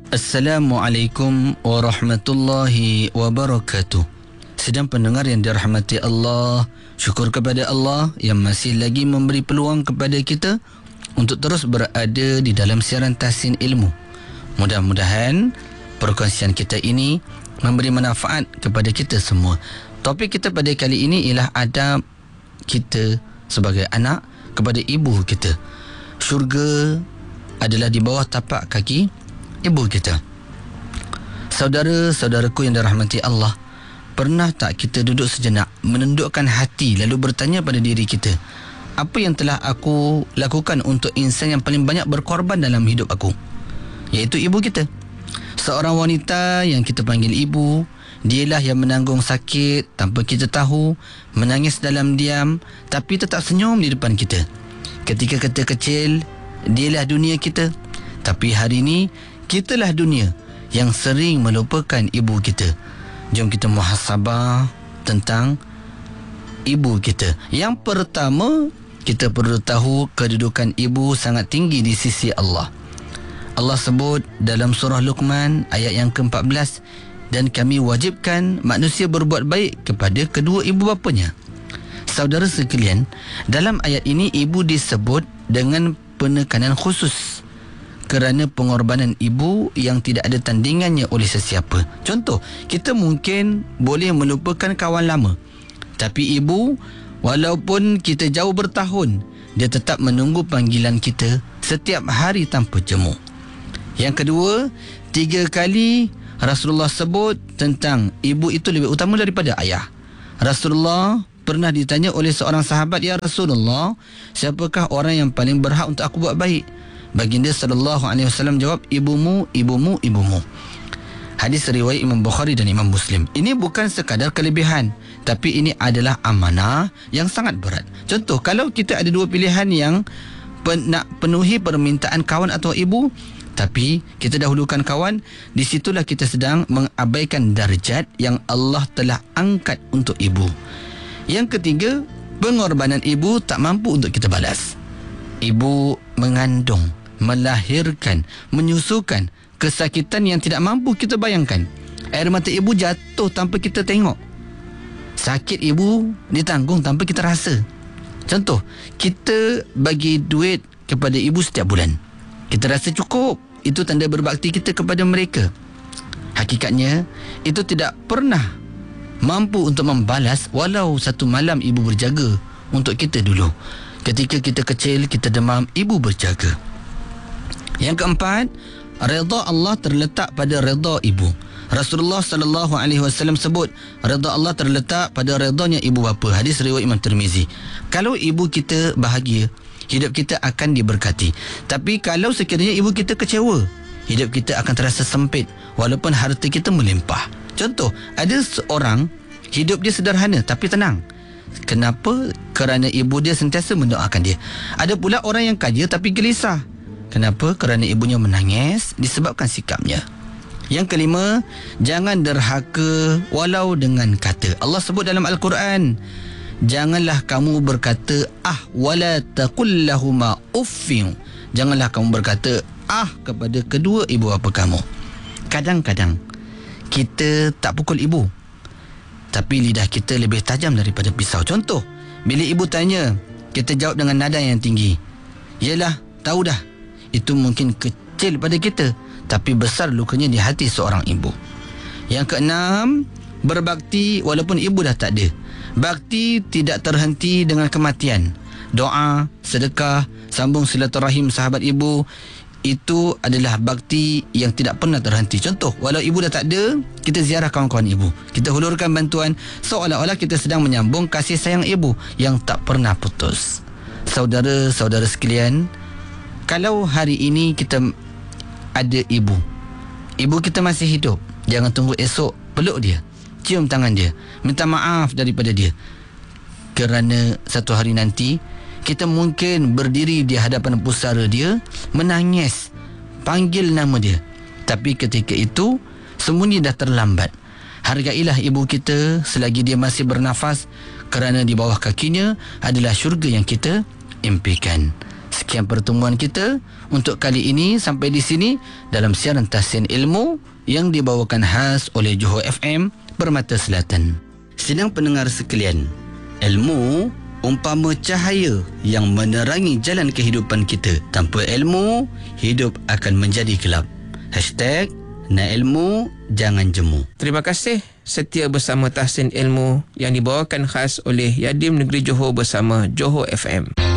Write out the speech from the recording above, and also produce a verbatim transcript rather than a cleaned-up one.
Assalamualaikum warahmatullahi wabarakatuh. Sedang pendengar yang dirahmati Allah, syukur kepada Allah yang masih lagi memberi peluang kepada kita untuk terus berada di dalam siaran Tahsin Ilmu. Mudah-mudahan perkongsian kita ini memberi manfaat kepada kita semua. Topik kita pada kali ini ialah adab kita sebagai anak kepada ibu kita. Syurga adalah di bawah tapak kaki ibu kita. Saudara-saudaraku yang dirahmati Allah, pernah tak kita duduk sejenak, menundukkan hati lalu bertanya pada diri kita, apa yang telah aku lakukan untuk insan yang paling banyak berkorban dalam hidup aku? Iaitu ibu kita. Seorang wanita yang kita panggil ibu, dialah yang menanggung sakit tanpa kita tahu, menangis dalam diam tapi tetap senyum di depan kita. Ketika kita kecil, dialah dunia kita. Tapi hari ini, kitalah dunia yang sering melupakan ibu kita. Jom kita muhasabah tentang ibu kita. Yang pertama, kita perlu tahu kedudukan ibu sangat tinggi di sisi Allah. Allah sebut dalam surah Luqman ayat yang ke empat belas, dan kami wajibkan manusia berbuat baik kepada kedua ibu bapanya. Saudara sekalian, dalam ayat ini ibu disebut dengan penekanan khusus kerana pengorbanan ibu yang tidak ada tandingannya oleh sesiapa. Contoh, kita mungkin boleh melupakan kawan lama, tapi ibu, walaupun kita jauh bertahun, dia tetap menunggu panggilan kita setiap hari tanpa jemu. Yang kedua, tiga kali Rasulullah sebut tentang ibu itu lebih utama daripada ayah. Rasulullah pernah ditanya oleh seorang sahabat, "Ya Rasulullah, siapakah orang yang paling berhak untuk aku buat baik?" Baginda sallallahu alaihi wasallam jawab, ibumu, ibumu, ibumu. Hadis riwayat Imam Bukhari dan Imam Muslim. Ini bukan sekadar kelebihan, tapi ini adalah amanah yang sangat berat. Contoh, kalau kita ada dua pilihan yang pen, nak penuhi permintaan kawan atau ibu, tapi kita dahulukan kawan, di situlah kita sedang mengabaikan darjat yang Allah telah angkat untuk ibu. Yang ketiga, pengorbanan ibu tak mampu untuk kita balas. Ibu mengandung, melahirkan, menyusukan, kesakitan yang tidak mampu kita bayangkan. Air mata ibu jatuh tanpa kita tengok. Sakit ibu ditanggung tanpa kita rasa. Contoh, kita bagi duit kepada ibu setiap bulan. Kita rasa cukup. Itu tanda berbakti kita kepada mereka. Hakikatnya, itu tidak pernah mampu untuk membalas walau satu malam ibu berjaga untuk kita dulu. Ketika kita kecil, kita demam, ibu berjaga. Yang keempat, redha Allah terletak pada redha ibu. Rasulullah sallallahu alaihi wasallam sebut, redha Allah terletak pada redanya ibu bapa. Hadis riwayat Imam Tirmizi. Kalau ibu kita bahagia, hidup kita akan diberkati. Tapi kalau sekiranya ibu kita kecewa, hidup kita akan terasa sempit walaupun harta kita melimpah. Contoh, ada seorang hidup dia sederhana tapi tenang. Kenapa? Kerana ibu dia sentiasa mendoakan dia. Ada pula orang yang kaya tapi gelisah. Kenapa? Kerana ibunya menangis disebabkan sikapnya. Yang kelima, jangan derhaka walau dengan kata. Allah sebut dalam Al-Quran, janganlah kamu berkata ah wala taqul lahuma uffin. Janganlah kamu berkata ah kepada kedua ibu bapa kamu. Kadang-kadang kita tak pukul ibu, tapi lidah kita lebih tajam daripada pisau. Contoh, bila ibu tanya, kita jawab dengan nada yang tinggi. Yalah, tahu dah. Itu mungkin kecil pada kita, tapi besar lukanya di hati seorang ibu. Yang keenam, berbakti walaupun ibu dah tak ada. Bakti tidak terhenti dengan kematian. Doa, sedekah, sambung silaturahim sahabat ibu, itu adalah bakti yang tidak pernah terhenti. Contoh, walau ibu dah tak ada, kita ziarah kawan-kawan ibu, kita hulurkan bantuan, seolah-olah kita sedang menyambung kasih sayang ibu yang tak pernah putus. Saudara-saudara sekalian, kalau hari ini kita ada ibu, ibu kita masih hidup, jangan tunggu esok, peluk dia, cium tangan dia, minta maaf daripada dia. Kerana satu hari nanti kita mungkin berdiri di hadapan pusara dia, menangis, panggil nama dia. Tapi ketika itu, semuanya dah terlambat. Hargailah ibu kita selagi dia masih bernafas, kerana di bawah kakinya adalah syurga yang kita impikan. Sekian pertemuan kita untuk kali ini, sampai di sini dalam siaran Tahsin Ilmu yang dibawakan khas oleh Johor F M Permata Selatan. Sidang pendengar sekalian, ilmu umpama cahaya yang menerangi jalan kehidupan kita. Tanpa ilmu, hidup akan menjadi gelap. Hashtag nak ilmu, jangan jemu. Terima kasih setia bersama Tahsin Ilmu yang dibawakan khas oleh Yadim Negeri Johor bersama Johor F M.